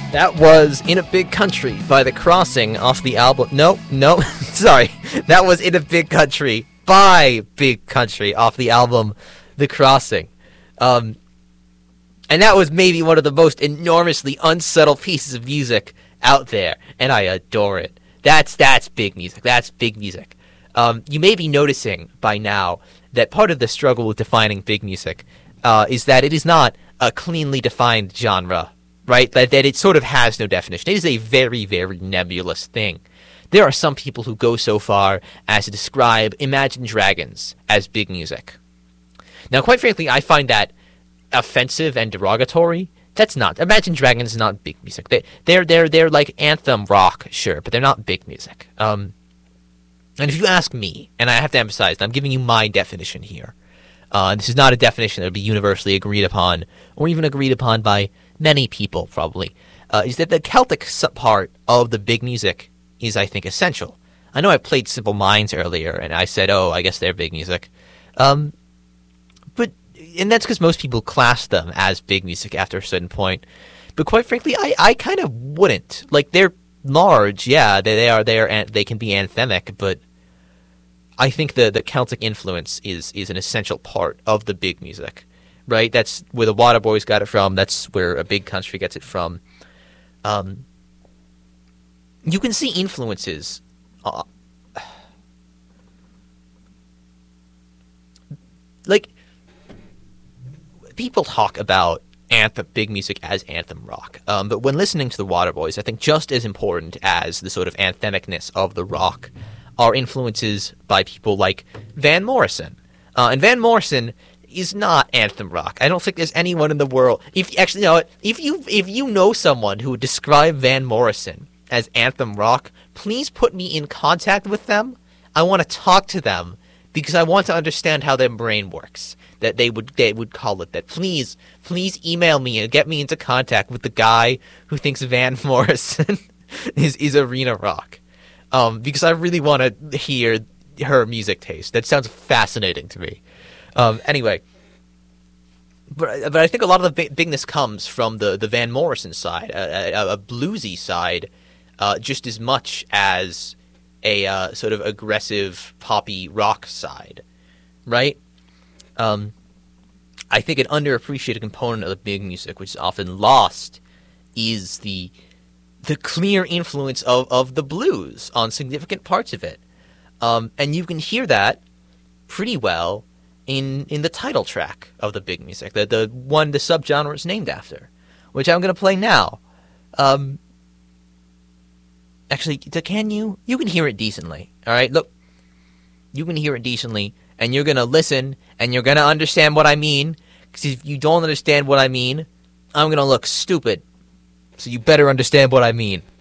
That was In a Big Country by The Crossing off the album... No, sorry. That was In a Big Country by Big Country off the album The Crossing. And that was maybe one of the most enormously unsettled pieces of music out there, and I adore it. That's big music. That's big music. You may be noticing by now that part of the struggle with defining big music is that it is not a cleanly defined genre, right? That it sort of has no definition. It is a very, very nebulous thing. There are some people who go so far as to describe Imagine Dragons as big music. Now, quite frankly, I find that offensive and derogatory. That's not. Imagine Dragons is not big music. They're like anthem rock, sure, but they're not big music. And if you ask me, and I have to emphasize, I'm giving you my definition here. This is not a definition that would be universally agreed upon, or even agreed upon by many people, probably. Is that the Celtic part of the big music is, I think, essential. I know I played Simple Minds earlier, and I said, oh, I guess they're big music. And that's because most people class them as big music after a certain point. But quite frankly, I kind of wouldn't. Like, they're large, yeah, they are there, and they can be anthemic, but I think the Celtic influence is an essential part of the big music, right? That's where the Waterboys got it from. That's where A Big Country gets it from. You can see influences. Like, people talk about big music as anthem rock, but when listening to the Waterboys, I think just as important as the sort of anthemicness of the rock are influences by people like Van Morrison. And Van Morrison is not anthem rock. I don't think there's anyone in the world. If you know someone who would describe Van Morrison as anthem rock, please put me in contact with them. I want to talk to them because I want to understand how their brain works. That they would call it that. Please email me and get me into contact with the guy who thinks Van Morrison is arena rock. Because I really want to hear her music taste. That sounds fascinating to me. Anyway, but I think a lot of the bigness comes from the Van Morrison side, a bluesy side, just as much as a sort of aggressive poppy rock side, right? I think an underappreciated component of the big music, which is often lost, is the clear influence of the blues on significant parts of it. And you can hear that pretty well in the title track of the big music, the one the subgenre is named after, which I'm going to play now. Actually, you can hear it decently, all right? Look, you can hear it decently, and you're going to listen, and you're going to understand what I mean, because if you don't understand what I mean, I'm going to look stupid. So you better understand what I mean.